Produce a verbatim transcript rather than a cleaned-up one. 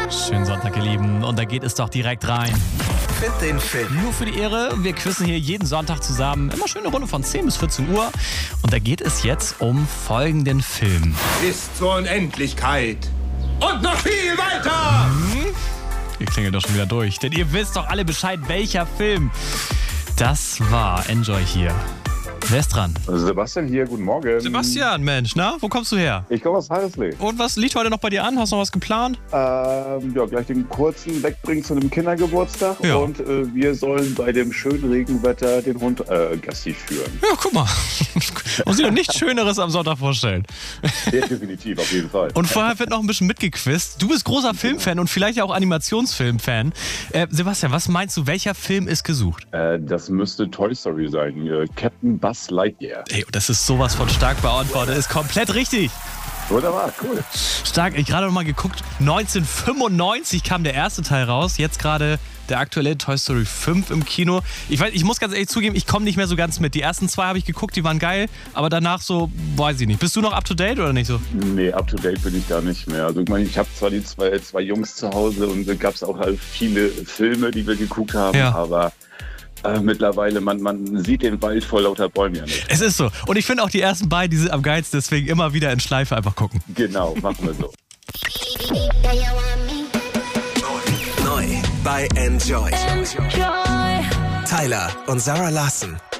Schönen Sonntag, ihr Lieben. Und da geht es doch direkt rein. Find den Film. Nur für die Ehre, wir quizzen hier jeden Sonntag zusammen. Immer schön eine Runde von zehn bis vierzehn Uhr. Und da geht es jetzt um folgenden Film. Bis zur Unendlichkeit. Und noch viel weiter! Hm? Ihr klingelt doch schon wieder durch. Denn ihr wisst doch alle Bescheid, welcher Film das war. Enjoy hier. Wer ist dran? Sebastian hier, guten Morgen. Sebastian, Mensch, na? Wo kommst du her? Ich komme aus Harrisley. Und was liegt heute noch bei dir an? Hast du noch was geplant? Ähm, ja, gleich den kurzen wegbringen zu einem Kindergeburtstag. Ja. Und äh, wir sollen bei dem schönen Regenwetter den Hund äh, Gassi führen. Ja, guck mal. Muss ich doch nichts Schöneres am Sonntag vorstellen. Ja, definitiv, auf jeden Fall. Und vorher wird noch ein bisschen mitgequizt. Du bist großer Filmfan und vielleicht auch Animationsfilmfan. Äh, Sebastian, was meinst du, welcher Film ist gesucht? Äh, das müsste Toy Story sein. Äh, Captain Buzz Lightyear. Ey, das ist sowas von stark beantwortet. Ist komplett richtig. Wunderbar, cool. Stark. Ich gerade noch mal geguckt. neunzehnhundertfünfundneunzig kam der erste Teil raus. Jetzt gerade der aktuelle Toy Story fünf im Kino. Ich weiß, ich muss ganz ehrlich zugeben, ich komme nicht mehr so ganz mit. Die ersten zwei habe ich geguckt, die waren geil. Aber danach so, weiß ich nicht. Bist du noch up to date oder nicht so? Nee, up to date bin ich gar nicht mehr. Also ich meine, ich habe zwar die zwei, zwei Jungs zu Hause und da gab es auch halt viele Filme, die wir geguckt haben, Ja. aber äh, mittlerweile, man, man sieht den Wald vor lauter Bäumen ja nicht. Es ist so. Und ich finde auch die ersten beiden, die sind am geilsten. Deswegen immer wieder in Schleife einfach gucken. Genau, machen wir so. Neu bei Enjoy. Tyler und Sarah Larsson.